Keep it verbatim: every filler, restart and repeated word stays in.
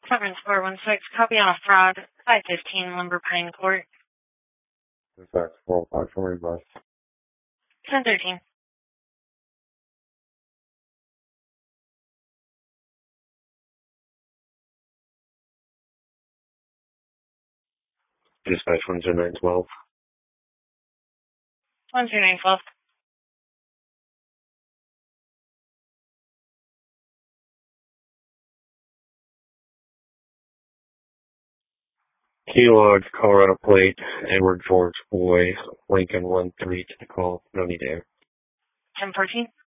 seven four one six, copy on a fraud, five fifteen Lumber Pine Court. Dispatch four oh five, for bus. ten thirteen. Dispatch one zero nine twelve. one zero nine twelve. Key log, Colorado plate, Edward George Boy, Lincoln one three to the call. No need air. ten fourteen.